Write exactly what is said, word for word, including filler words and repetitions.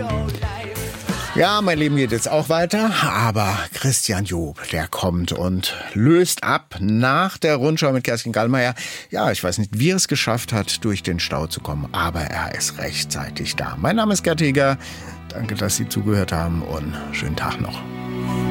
Ja, mein Leben geht jetzt auch weiter, aber Christian Job, der kommt und löst ab nach der Rundschau mit Kerstin Gallmeier. Ja, ich weiß nicht, wie er es geschafft hat, durch den Stau zu kommen, aber er ist rechtzeitig da. Mein Name ist Gerd Heger. Danke, dass Sie zugehört haben und schönen Tag noch.